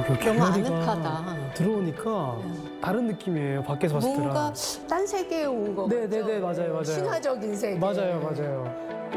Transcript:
그 너무 갤러리가 아늑하다. 들어오니까 밖에서 느낌이에요. 밖에서 봤을 때랑. 뭔가 딴 세계에 온 거 같죠? 네네네, 맞아요, 맞아요. 신화적인 세계. 맞아요, 맞아요.